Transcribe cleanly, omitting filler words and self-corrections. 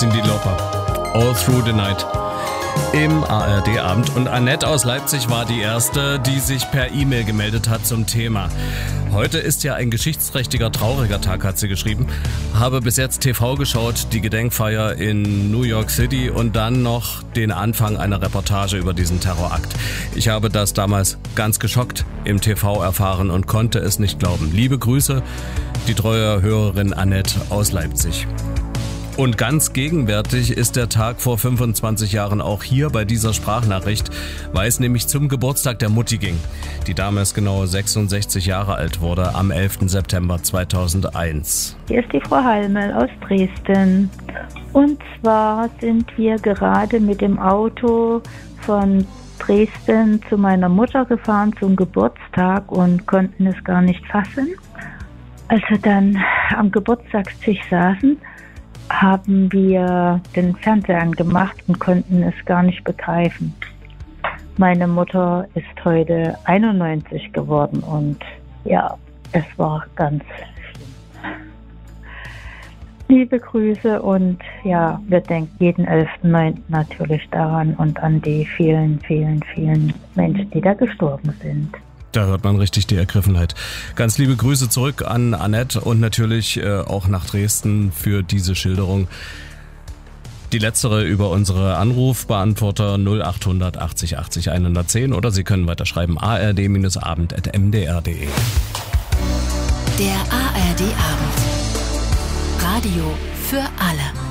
Cyndi Lauper. All Through the Night. Im ARD-Abend. Und Annette aus Leipzig war die Erste, die sich per E-Mail gemeldet hat zum Thema. Heute ist ja ein geschichtsträchtiger, trauriger Tag, hat sie geschrieben. Habe bis jetzt TV geschaut, die Gedenkfeier in New York City und dann noch den Anfang einer Reportage über diesen Terrorakt. Ich habe das damals ganz geschockt im TV erfahren und konnte es nicht glauben. Liebe Grüße, die treue Hörerin Annette aus Leipzig. Und ganz gegenwärtig ist der Tag vor 25 Jahren auch hier bei dieser Sprachnachricht, weil es nämlich zum Geburtstag der Mutti ging, die damals genau 66 Jahre alt wurde, am 11. September 2001. Hier ist die Frau Halmel aus Dresden. Und zwar sind wir gerade mit dem Auto von Dresden zu meiner Mutter gefahren zum Geburtstag und konnten es gar nicht fassen. Als wir dann am Geburtstagstisch saßen, haben wir den Fernseher angemacht und konnten es gar nicht begreifen. Meine Mutter ist heute 91 geworden und ja, es war ganz schlimm. Liebe Grüße und ja, wir denken jeden 11.9. natürlich daran und an die vielen, vielen, vielen Menschen, die da gestorben sind. Da hört man richtig die Ergriffenheit. Ganz liebe Grüße zurück an Annette und natürlich auch nach Dresden für diese Schilderung. Die letztere über unsere Anrufbeantworter 0800 80 80 110 oder Sie können weiterschreiben ard-abend@mdr.de. Der ARD-Abend. Radio für alle.